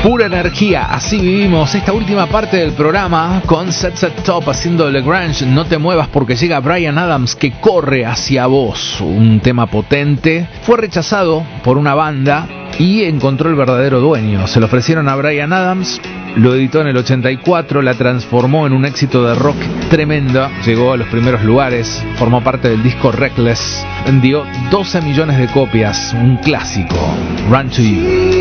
Pura energía, así vivimos esta última parte del programa con Set Set Top haciendo Lagrange. No te muevas porque llega Bryan Adams que corre hacia vos. Un tema potente. Fue rechazado por una banda y encontró el verdadero dueño. Se lo ofrecieron a Bryan Adams, lo editó en el 84, la transformó en un éxito de rock tremendo. Llegó a los primeros lugares, formó parte del disco Reckless, vendió 12 millones de copias, un clásico. Run to You.